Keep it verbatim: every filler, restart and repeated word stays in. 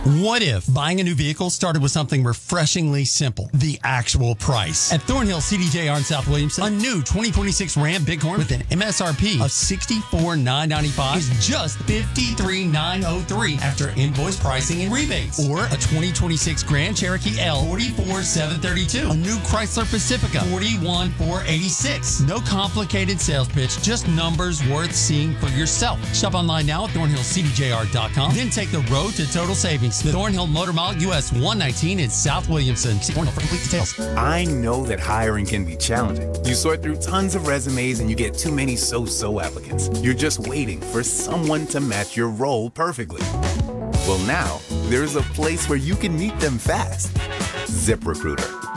What if buying a new vehicle started with something refreshingly simple? The actual price. At Thornhill C D J R in South Williamson, a new twenty twenty-six Ram Bighorn with an M S R P of sixty-four thousand nine hundred ninety-five dollars is just fifty-three thousand nine hundred three dollars after invoice pricing and rebates. Or a twenty twenty-six Grand Cherokee L, forty-four thousand seven hundred thirty-two dollars. A new Chrysler Pacifica, forty-one thousand four hundred eighty-six dollars. No complicated sales pitch, just numbers worth seeing for yourself. Shop online now at thornhill c d j r dot com. Then take the road to total savings. The Thornhill Motor Mall U S one nineteen in South Williamson. See Thornhill for complete details. I know that hiring can be challenging. You sort through tons of resumes and you get too many so-so applicants. You're just waiting for someone to match your role perfectly. Well, now there's a place where you can meet them fast. ZipRecruiter.